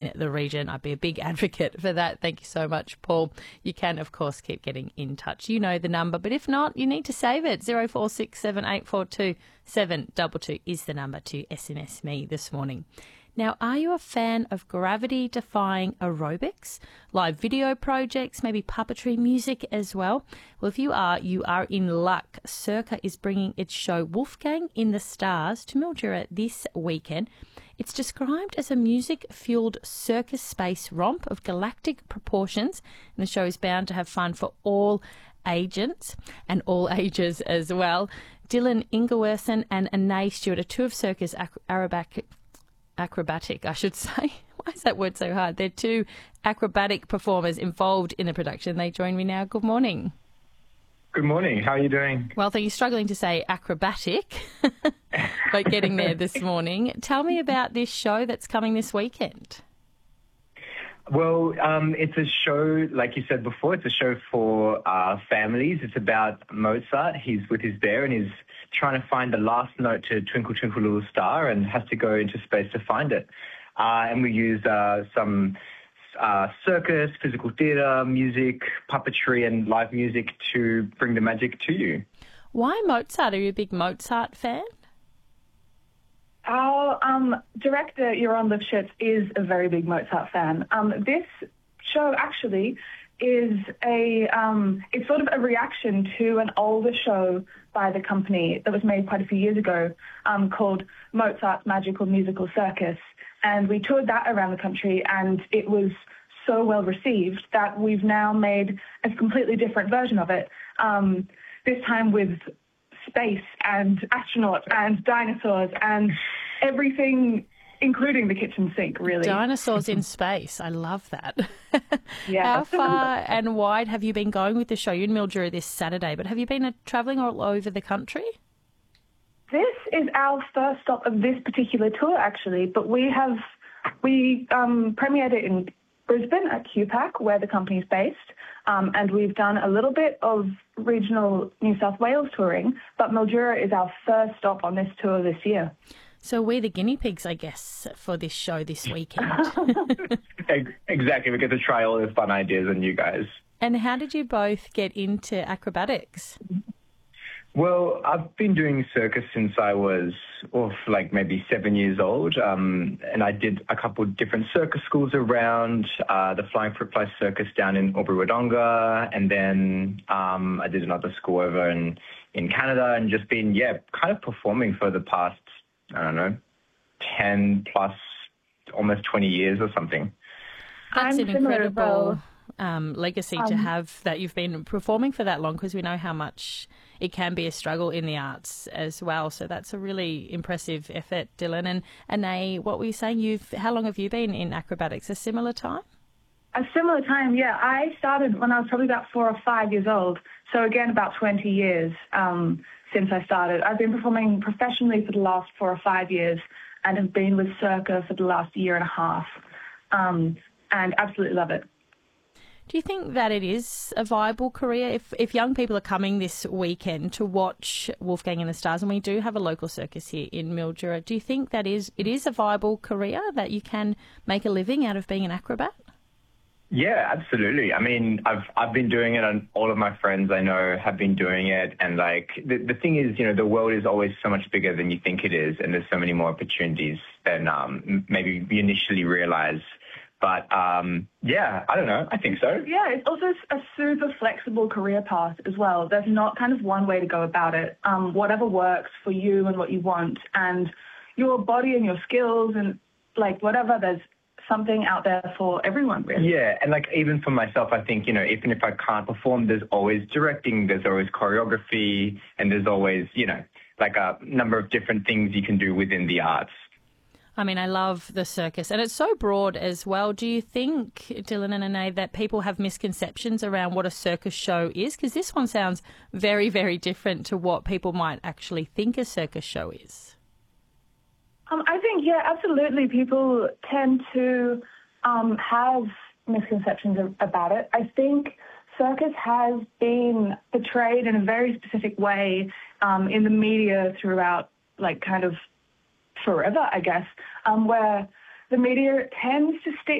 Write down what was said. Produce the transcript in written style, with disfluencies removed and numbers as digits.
in the region. I'd be a big advocate for that. Thank you so much, Paul. You can, of course, keep getting in touch. You know the number, but if not, you need to save it. 0467842722 is the number to SMS me this morning. Now, are you a fan of gravity-defying aerobics, live video projects, maybe puppetry, music as well? Well, if you are in luck. Circa is bringing its show Wolfgang in the Stars to Mildura this weekend. It's described as a music-fueled circus space romp of galactic proportions, and the show is bound to have fun for all agents and all ages as well. Dylan Ingewersen and Anay Stewart are two of Circa's acrobatic, I should say. Why is that word so hard? They're two acrobatic performers involved in the production. They join me now. Good morning. Good morning. How are you doing? Well, thank you. Struggling to say acrobatic, but getting there this morning. Tell me about this show that's coming this weekend. Well, it's a show, like you said before, it's a show for families. It's about Mozart. He's with his bear and he's trying to find the last note to Twinkle, Twinkle, Little Star and has to go into space to find it. And we use some circus, physical theatre, music, puppetry and live music to bring the magic to you. Why Mozart? Are you a big Mozart fan? Our director, Jeroen Lifshitz, is a very big Mozart fan. This show actually is it's sort of a reaction to an older show by the company that was made quite a few years ago called Mozart's Magical Musical Circus. And we toured that around the country and it was so well received that we've now made a completely different version of it, this time with space and astronauts and dinosaurs and everything, including the kitchen sink, really. Dinosaurs in space. I love that. Yeah. How far and wide have you been going with the show? You're in Mildura this Saturday, but have you been travelling all over the country? This is our first stop of this particular tour, actually, but we premiered it in Brisbane at QPAC, where the company's based, and we've done a little bit of regional New South Wales touring, but Mildura is our first stop on this tour this year. So we're the guinea pigs, I guess, for this show this weekend. Exactly. We get to try all the fun ideas on you guys. And how did you both get into acrobatics? Well, I've been doing circus since I was maybe 7 years old, and I did a couple of different circus schools around, the Flying Fruit Fly Circus down in Albury-Wodonga, and then I did another school over in Canada and just been, kind of performing for the past, 10 plus, almost 20 years or something. That's I'm an incredible legacy to have that you've been performing for that long, because we know how much it can be a struggle in the arts as well. So that's a really impressive effort, Dylan. And Anay, what were you saying? How long have you been in acrobatics? A similar time? A similar time, yeah. I started when I was probably about 4 or 5 years old. So again, about 20 years since I started. I've been performing professionally for the last 4 or 5 years and have been with Circa for the last year and a half, and absolutely love it. Do you think that it is a viable career? If young people are coming this weekend to watch Wolfgang in the Stars, and we do have a local circus here in Mildura, do you think that it is a viable career, that you can make a living out of being an acrobat? Yeah, absolutely. I mean, I've been doing it, and all of my friends I know have been doing it. And the thing is, the world is always so much bigger than you think it is, and there's so many more opportunities than maybe we initially realize. But I don't know. I think so. Yeah, it's also a super flexible career path as well. There's not kind of one way to go about it. Whatever works for you and what you want, and your body and your skills and whatever. There's something out there for everyone, really. Yeah, and even for myself, I think, even if I can't perform, there's always directing, there's always choreography, and there's always, a number of different things you can do within the arts. I mean, I love the circus, and it's so broad as well. Do you think, Dylan and Anay, that people have misconceptions around what a circus show is? Because this one sounds very, very different to what people might actually think a circus show is. I think, absolutely. People tend to have misconceptions about it. I think circus has been portrayed in a very specific way in the media throughout, kind of forever, I guess, where the media tends to stick